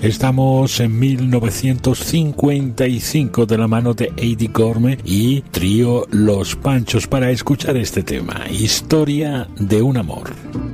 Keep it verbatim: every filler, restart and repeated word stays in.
Estamos en mil novecientos cincuenta y cinco de la mano de Eddie Gorme y trío Los Panchos para escuchar este tema, Historia de un amor.